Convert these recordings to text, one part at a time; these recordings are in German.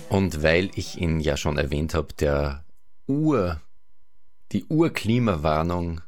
Und weil ich ihn ja schon erwähnt habe, die Urklimawarnung,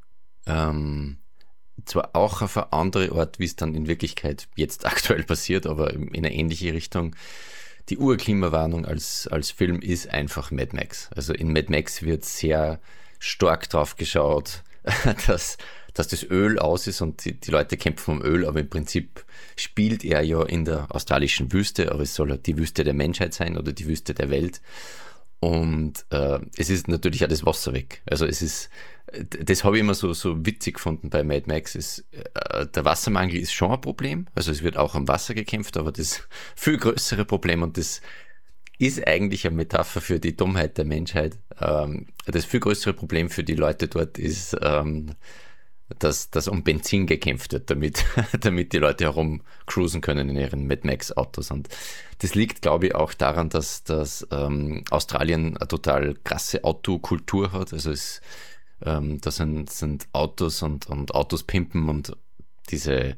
zwar auch auf eine andere Art, wie es dann in Wirklichkeit jetzt aktuell passiert, aber in eine ähnliche Richtung. Die Urklimawarnung als Film ist einfach Mad Max. Also in Mad Max wird sehr stark drauf geschaut, dass das Öl aus ist und die Leute kämpfen um Öl, aber im Prinzip spielt er ja in der australischen Wüste, aber es soll halt die Wüste der Menschheit sein oder die Wüste der Welt. Und es ist natürlich auch das Wasser weg. Also das habe ich immer so witzig gefunden bei Mad Max. Der Wassermangel ist schon ein Problem. Also es wird auch am Wasser gekämpft, aber das viel größere Problem, und das ist eigentlich eine Metapher für die Dummheit der Menschheit. Das viel größere Problem für die Leute dort ist, dass um Benzin gekämpft wird, damit die Leute herumcruisen können in ihren Mad Max Autos. Und das liegt, glaube ich, auch daran, dass Australien eine total krasse Autokultur hat. Also da sind Autos und Autos pimpen und diese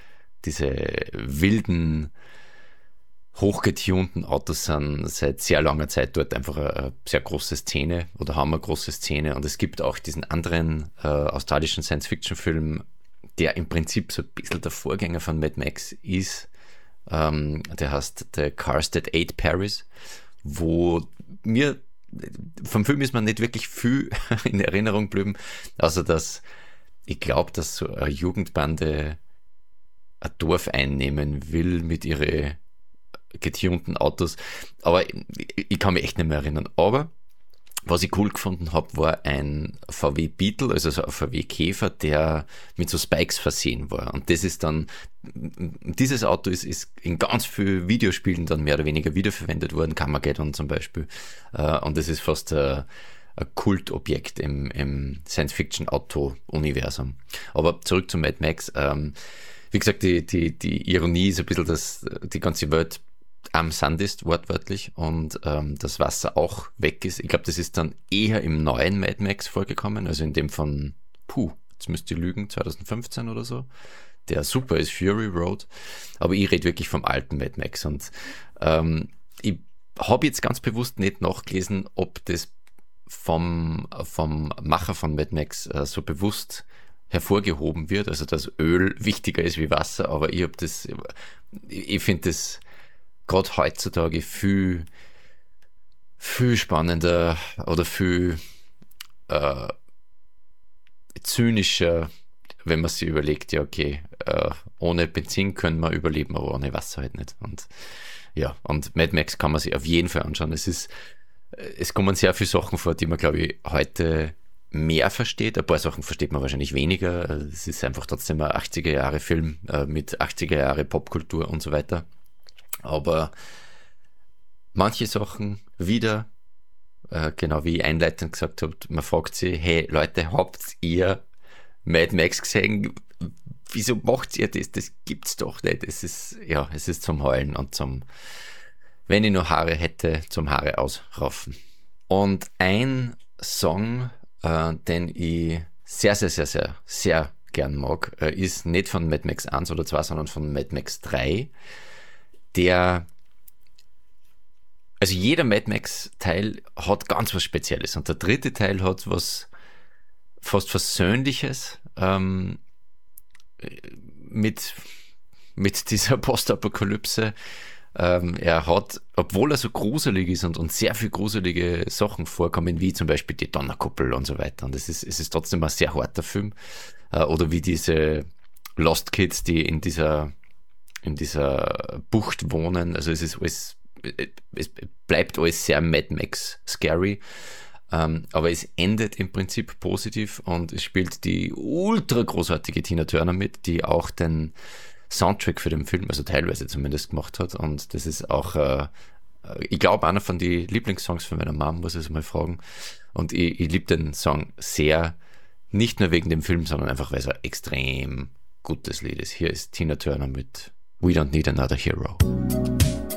wilden, hochgetunten Autos sind seit sehr langer Zeit dort einfach eine sehr große Szene oder haben eine große Szene. Und es gibt auch diesen anderen australischen Science-Fiction-Film, der im Prinzip so ein bisschen der Vorgänger von Mad Max ist. Der heißt The Cars That Ate Paris, wo mir vom Film ist man nicht wirklich viel in Erinnerung geblieben, außer dass ich glaube, dass so eine Jugendbande ein Dorf einnehmen will mit ihren getunten Autos, aber ich kann mich echt nicht mehr erinnern. Aber was ich cool gefunden habe, war ein VW Beetle, also so ein VW Käfer, der mit so Spikes versehen war. Und das ist dann, dieses Auto ist in ganz vielen Videospielen dann mehr oder weniger wiederverwendet worden, Carmageddon zum Beispiel. Und das ist fast ein Kultobjekt im Science-Fiction-Auto-Universum. Aber zurück zu Mad Max. Wie gesagt, die Ironie ist ein bisschen, dass die ganze Welt am Sand ist, wortwörtlich, und das Wasser auch weg ist. Ich glaube, das ist dann eher im neuen Mad Max vorgekommen, also in dem von, jetzt müsst ihr lügen, 2015 oder so, der super ist, Fury Road, aber ich rede wirklich vom alten Mad Max. Und ich habe jetzt ganz bewusst nicht nachgelesen, ob das vom Macher von Mad Max so bewusst hervorgehoben wird, also dass Öl wichtiger ist wie Wasser, aber ich finde das gerade heutzutage viel spannender oder viel zynischer, wenn man sich überlegt, ja okay, ohne Benzin können wir überleben, aber ohne Wasser halt nicht. Und ja, und Mad Max kann man sich auf jeden Fall anschauen. Es kommen sehr viele Sachen vor, die man, glaube ich, heute mehr versteht. Ein paar Sachen versteht man wahrscheinlich weniger. Es ist einfach trotzdem ein 80er-Jahre-Film mit 80er-Jahre Popkultur und so weiter. Aber manche Sachen wieder, genau wie ich einleitend gesagt habe, man fragt sich, hey Leute, habt ihr Mad Max gesehen? Wieso macht ihr das? Das gibt's doch nicht. Es ist zum Heulen und wenn ich nur Haare hätte, zum Haare ausraufen. Und ein Song, den ich sehr, sehr, sehr, sehr, sehr gern mag, ist nicht von Mad Max 1 oder 2, sondern von Mad Max 3. Also jeder Mad Max Teil hat ganz was Spezielles, und der dritte Teil hat was fast Versöhnliches mit dieser Postapokalypse. Er hat, obwohl er so gruselig ist und sehr viel gruselige Sachen vorkommen, wie zum Beispiel die Donnerkuppel und so weiter, und es ist trotzdem ein sehr harter Film, oder wie diese Lost Kids, die in dieser Bucht wohnen. Also es bleibt alles sehr Mad Max scary, aber es endet im Prinzip positiv, und es spielt die ultra großartige Tina Turner mit, die auch den Soundtrack für den Film, also teilweise zumindest, gemacht hat, und das ist auch ich glaube einer von den Lieblingssongs von meiner Mom, muss ich es mal fragen, und ich liebe den Song sehr, nicht nur wegen dem Film, sondern einfach, weil es ein extrem gutes Lied ist. Hier ist Tina Turner mit We Don't Need Another Hero.